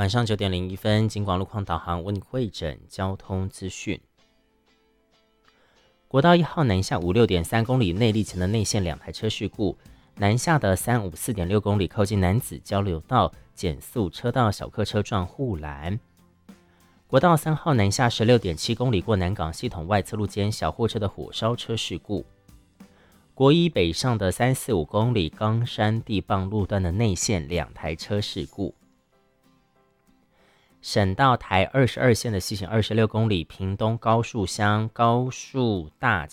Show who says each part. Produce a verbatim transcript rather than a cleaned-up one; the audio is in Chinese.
Speaker 1: 晚上九点零一分，警广路况导航为你汇整交通资讯。国道一号南下五六点三公里内力前的内线两台车事故，南下的三五四点六公里靠近南子交流道减速车道小客车撞护栏。国道三号南下十六点七公里过南港系统外侧路间小货车的火烧车事故。国一北上的三四五公里冈山地磅路段的内线两台车事故。省道台二十二线的西行二十六公里屏东高树乡高树大